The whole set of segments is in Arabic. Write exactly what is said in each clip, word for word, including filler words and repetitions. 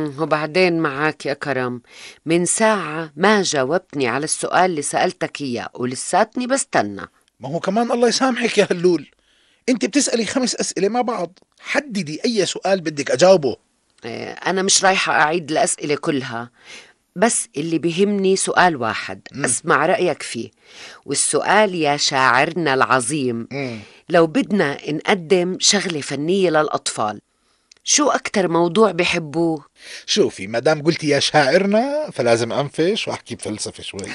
امم وبعدين معك يا كرم، من ساعة ما جاوبتني على السؤال اللي سألتك إياه ولساتني بستنى. ما هو كمان الله يسامحك يا هلول، انت بتسألي خمس أسئلة مع بعض، حددي أي سؤال بدك أجاوبه. إيه، أنا مش رايحة أعيد الأسئلة كلها، بس اللي بيهمني سؤال واحد مم. أسمع رأيك فيه. والسؤال يا شاعرنا العظيم، مم. لو بدنا نقدم شغلة فنية للأطفال، شو أكتر موضوع بحبوه؟ شوفي، ما دام قلتي يا شاعرنا فلازم أنفش وأحكي بفلسفة شوي.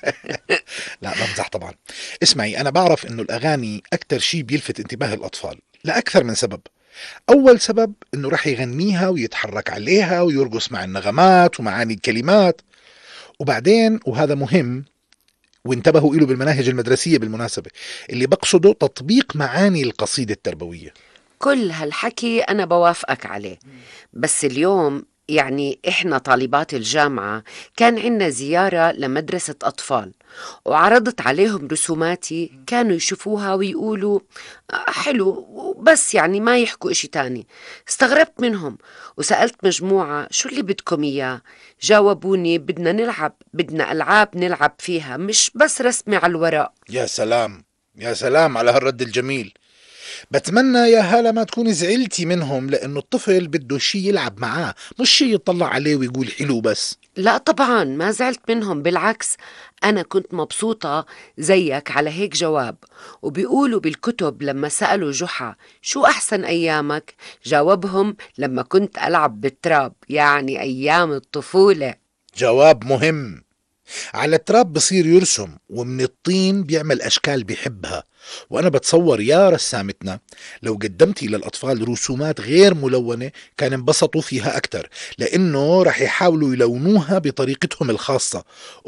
لا بمزح طبعا. اسمعي، أنا بعرف إنه الأغاني أكتر شي بيلفت انتباه الأطفال لأكثر من سبب. أول سبب إنه رح يغنيها ويتحرك عليها ويرقص مع النغمات ومعاني الكلمات. وبعدين، وهذا مهم وانتبهوا له بالمناهج المدرسية بالمناسبة، اللي بقصده تطبيق معاني القصيدة التربوية. كل هالحكي أنا بوافقك عليه، بس اليوم يعني إحنا طالبات الجامعة كان عنا زيارة لمدرسة أطفال، وعرضت عليهم رسوماتي، كانوا يشوفوها ويقولوا آه، حلو، بس يعني ما يحكوا إشي تاني. استغربت منهم وسألت مجموعة شو اللي بدكم إياه. جاوبوني بدنا نلعب، بدنا ألعاب نلعب فيها، مش بس رسمي على الورق. يا سلام، يا سلام على هالرد الجميل. بتمنى يا هالة ما تكوني زعلتي منهم، لأنه الطفل بده شي يلعب معاه، مش شي يطلع عليه ويقول حلو بس. لا طبعا ما زعلت منهم، بالعكس أنا كنت مبسوطة زيك على هيك جواب. وبيقولوا بالكتب لما سألوا جحا شو أحسن أيامك، جاوبهم لما كنت ألعب بالتراب، يعني أيام الطفولة. جواب مهم. على التراب بصير يرسم، ومن الطين بيعمل أشكال بيحبها. وأنا بتصور يا رسامتنا لو قدمتي للأطفال رسومات غير ملونة كان انبسطوا فيها أكتر، لأنه رح يحاولوا يلونوها بطريقتهم الخاصة.